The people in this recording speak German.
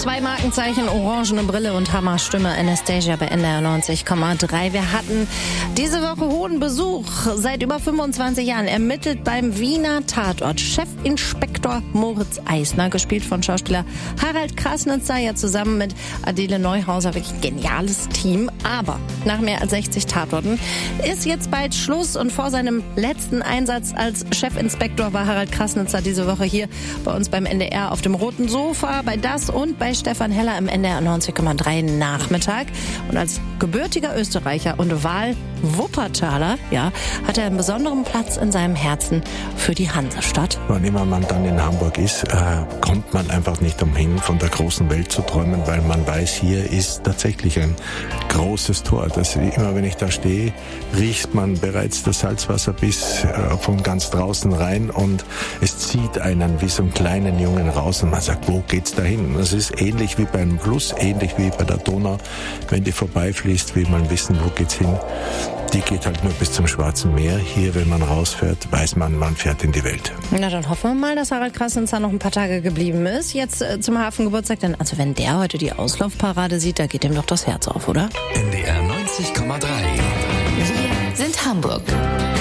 2 Markenzeichen, orangene Brille und Hammerstimme. Anastasia bei NDR 90,3. Wir hatten diese Woche hohen Besuch. Seit über 25 Jahren ermittelt beim Wiener Tatort Chefinspektor Moritz Eisner, gespielt von Schauspieler Harald Krasnitzer, ja zusammen mit Adele Neuhauser. Wirklich geniales Team. Aber nach mehr als 60 Tatorten ist jetzt bald Schluss. Und vor seinem letzten Einsatz als Chefinspektor war Harald Krasnitzer diese Woche hier bei uns beim NDR auf dem roten Sofa, bei Das und bei Stefan Heller im NDR 90,3 Nachmittag. Und als gebürtiger Österreicher und Wahl-Wuppertaler, ja, hat er einen besonderen Platz in seinem Herzen für die Hansestadt. Wann immer man dann in Hamburg ist, kommt man einfach nicht umhin, von der großen Welt zu träumen, weil man weiß, hier ist tatsächlich ein großes Tor. Immer wenn ich da stehe, riecht man bereits das Salzwasser bis von ganz draußen rein und es zieht einen wie so einen kleinen Jungen raus und man sagt, wo geht's dahin? Das ist ähnlich wie beim Fluss, ähnlich wie bei der Donau. Wenn die vorbeifließt, will man wissen, wo geht's hin. Die geht halt nur bis zum Schwarzen Meer. Hier, wenn man rausfährt, weiß man, man fährt in die Welt. Na, dann hoffen wir mal, dass Harald Krasnitzer noch ein paar Tage geblieben ist. Jetzt zum Hafengeburtstag. Denn also wenn der heute die Auslaufparade sieht, da geht ihm doch das Herz auf, oder? NDR 90,3. Wir sind Hamburg.